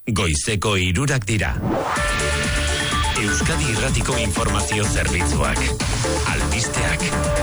Goizeko 3 dira. Euskadi Irratiko Informazio Zerbitzuak. Albisteak.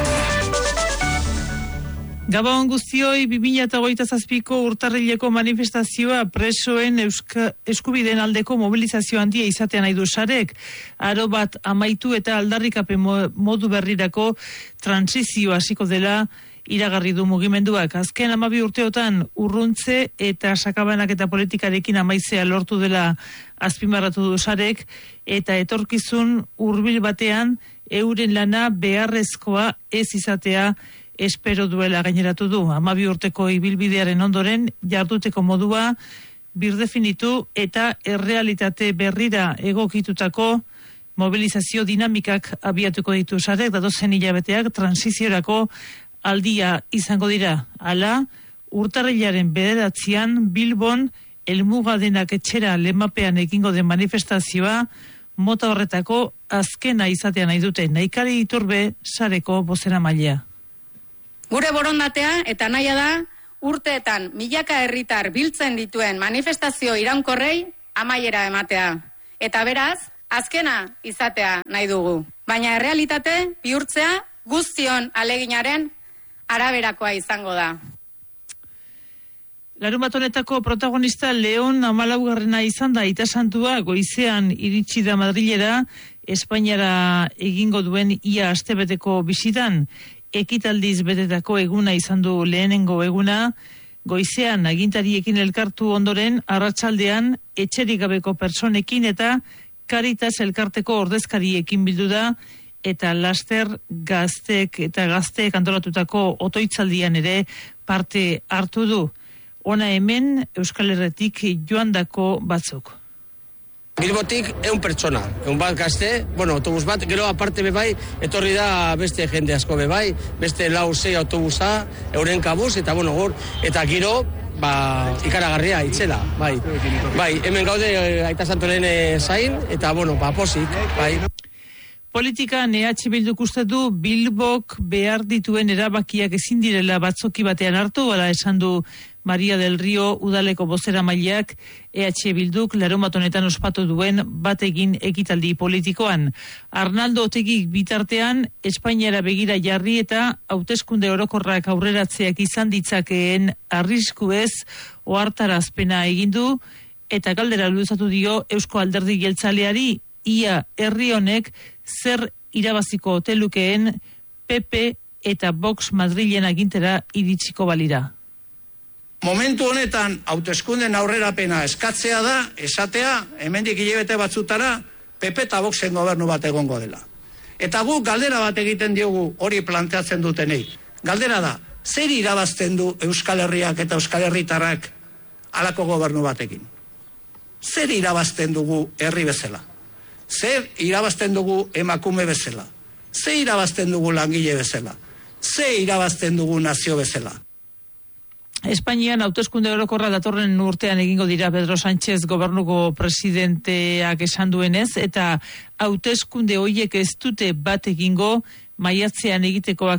Gabon guztioi, 2027ko urtarrileko manifestazioa presoen eskubideen aldeko mobilizazio handia izatea nahi du sarek. Aro bat amaitu eta aldarrikapen modu berrirako transizioa hasiko dela iragarri du mugimenduak. Azken 12 urteotan urruntze eta sakabanak eta politikarekin amaizea lortu dela azpimarratu du sarek, eta etorkizun hurbil batean euren lana beharrezkoa ez izatea espero duela gaineratu du. 12 urteko ibilbidearen ondoren jarduteko modua birdefinitu eta errealitate berrira egokitutako mobilizazio dinamikak abiatuko ditu sarek. Datozen hilabeteak transiziorako aldia izango dira. Hala, urtarrilaren 9 Bilbon helmuga denak etxera lemapean egingo den manifestazioa mota horretako azkena izatea nahi dute. Naikari Iturbe sareko bozeramailea. Gure borondatea eta nahia da urteetan milaka herritar biltzen dituen manifestazio iraunkorrei amaiera ematea. Eta beraz, azkena izatea nahi dugu. Baina errealitate bihurtzea guztion aleginaren araberakoa izango da. Larunbat honetako protagonista Leon 14. izan da itasantua, goizean iritsi da Madrilera, Espainiara egingo duen ia astebeteko bisitan. Ekitaldiz betetako eguna izan du lehenengo eguna, goizean agintariekin elkartu ondoren, arratsaldean etxerik gabeko personekin eta Caritas elkarteko ordezkariekin bildu da, eta laster gazteek antolatutako otoitzaldian ere parte hartu du. Ona hemen Euskal Herretik joandako batzuk. Bilbotik 100 pertsona, 100 bat gazte, autobus bat, gero aparte bebai, etorri da beste jende asko bebai, beste 4-6 autobusa, euren kabuz, eta eta giro, ikaragarria, itzela, bai, hemen gaude Aita Santoren zain, eta posik, bai. Politikan EH Bilduk uste du Bilbok behar dituen erabakiak ezin direla batzoki batean hartu, ala esan du Maria del Rio udaleko bozeramaileak. EH Bilduk larunbat honetan ospatu duen bategin ekitaldi politikoan. Arnaldo Otegik bitartean Espainiara begira jarri eta hauteskunde orokorrak aurreratzeak izan ditzakeen arriskuez ohartarazpena egin du, eta galdera luzatu dio Eusko Alderdi Jeltzaleari ia herri honek zer irabaziko otelukeen PP eta Vox Madrilen agintera iritsiko balira. Momentu honetan hauteskunden aurrerapena eskatzea da, esatea, hemendik hilabete batzutara PP eta Voxen gobernu bat egongo dela. Eta guk galdera bat egiten diogu hori planteatzen dutenei. Galdera da, zer irabazten du Euskal Herriak eta Euskal Herritarrak halako gobernu batekin? Zer irabazten dugu herri bezala? Zer irabazten dugu emakume bezala? Zer irabazten dugu langile bezala? Zer irabazten dugu nazio bezala? Espainian hauteskunde orokorra datorren urtean egingo dira Pedro Sánchez gobernuko presidenteak esan duenez, eta hauteskunde horiek ez dute bat egingo maiatzean egitekoak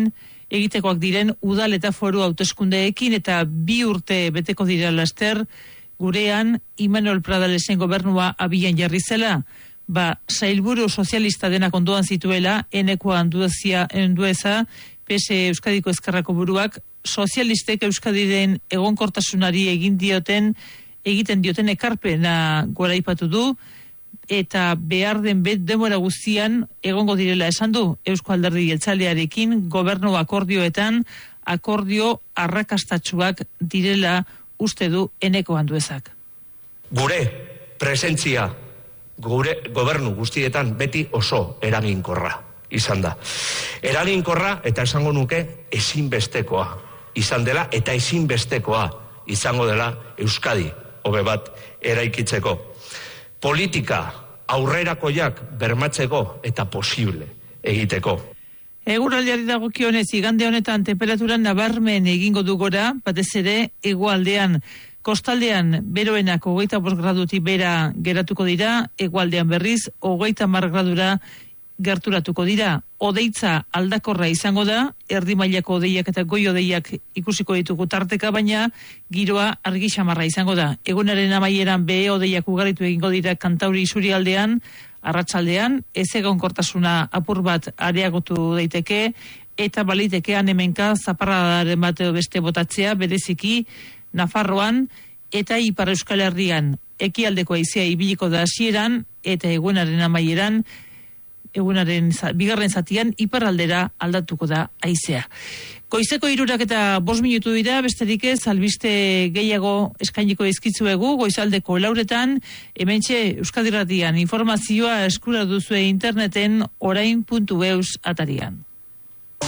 diren udal eta foru hauteskundeekin, eta 2 urte beteko dira laster gurean Imanol Pradalesen gobernua abian jarri zela. Sailburu sozialista denak ondoan zituela, enekoa endueza, PS Euskadiko Ezkerrako buruak, sozialistek Euskadiren egonkortasunari egiten dioten ekarpena goraipatu du, eta behar den denbora guztian egongo direla esan du. Eusko Alderdi Jeltzalearekin gobernu akordioetan akordio arrakastatsuak direla uste du eneko anduezak. Gure presentzia, gure gobernu guztietan beti oso eraginkorra izan da. Eraginkorra eta esango nuke ezinbestekoa izan dela, eta ezinbestekoa izango dela Euskadi hobe bat eraikitzeko. Politika aurrerakoiak bermatzeko eta posible egiteko. Eguraldiari dagokionez, igande honetan temperaturan nabarmen egingo du gora, batez ere hegoaldean. Kostaldean beroenak 25 gradutik bera geratuko dira, hegoaldean berriz 30 gradura gerturatuko dira. Odeitza aldakorra izango da, erdi mailako odeiak eta goi odeiak ikusiko ditugu tarteka, baina giroa argi xamarra izango da. Egunaren amaieran behe odeiak ugaritu egingo dira kantauri isurialdean, arratsaldean, ezegonkortasuna apur bat areagotu daiteke, eta balitekean hemenka zaparradaren bat beste botatzea, bereziki Nafarroan eta Ipar Euskal Herrian. Ekialdeko haizea ibiliko da hasieran eta egunaren amaieran, egunaren bigarren zatian iparraldera aldatuko da haizea. Goizeko 3:05 minutu dira, besterik ez, albiste gehiago eskainiko dizkizuegu goizaldeko 4:00, hementxe Euskadi Irratian informazioa eskura duzue interneten orain.eus atarian.